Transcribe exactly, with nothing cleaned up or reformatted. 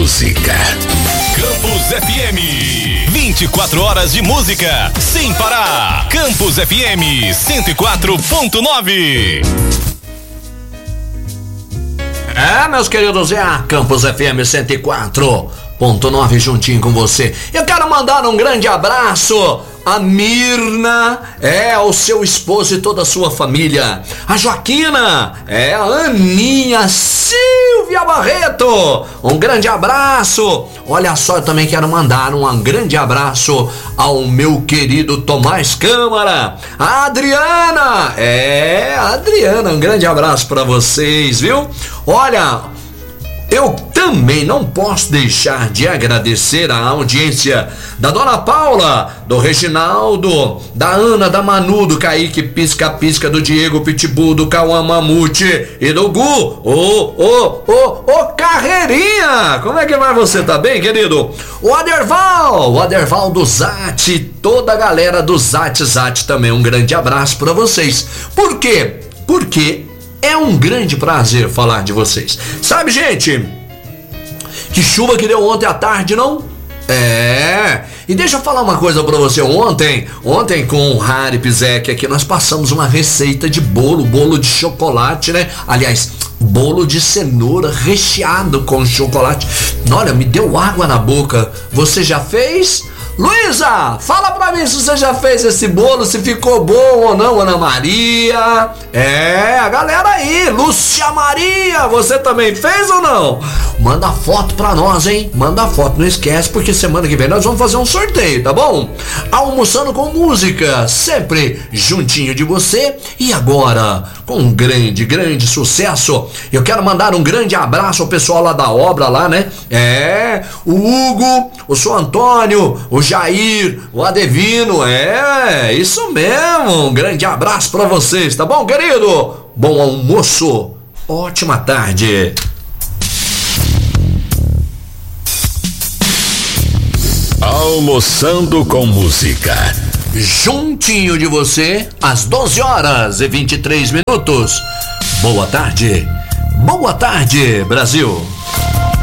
música. Campus F M, vinte e quatro horas de música, sem parar. Campus F M cento e quatro ponto nove. É, meus queridos, é a Campus F M cento e quatro ponto nove juntinho com você. Eu quero mandar um grande abraço a Mirna, é, ao seu esposo e toda a sua família. A Joaquina, é, a Aninha, Silvia Barreto, um grande abraço. Olha só, eu também quero mandar um grande abraço ao meu querido Tomás Câmara, a Adriana, é, a Adriana, um grande abraço pra vocês, viu? Olha, eu também não posso deixar de agradecer a audiência da Dona Paula, do Reginaldo, da Ana, da Manu, do Kaique Pisca Pisca, do Diego Pitbull, do Cauã Mamute e do Gu, ô, ô, ô, ô, Carreirinha! Como é que vai você, tá bem, querido? O Aderval, o Aderval do Zat, toda a galera do Zat Zat também, um grande abraço pra vocês. Por quê? Porque é um grande prazer falar de vocês. Sabe, gente, que chuva que deu ontem à tarde, não? É. E deixa eu falar uma coisa pra você. Ontem, ontem com o Harry Pizek aqui, nós passamos uma receita de bolo, bolo de chocolate, né? Aliás, bolo de cenoura recheado com chocolate. Olha, me deu água na boca. Você já fez? Luísa, fala pra mim se você já fez esse bolo, se ficou bom ou não, Ana Maria. É, a galera aí, Lúcia Maria, você também fez ou não? Manda foto pra nós, hein? Manda foto, não esquece, porque semana que vem nós vamos fazer um sorteio, tá bom? Almoçando com música, sempre juntinho de você. E agora, com um grande, grande sucesso, eu quero mandar um grande abraço ao pessoal lá da obra lá, né? É, o Hugo, o seu Antônio, o Jair, o Adevino, é, isso mesmo, um grande abraço pra vocês, tá bom, querido? Bom almoço, ótima tarde. Almoçando com música. Juntinho de você, às doze horas e vinte e três minutos. Boa tarde, boa tarde, Brasil.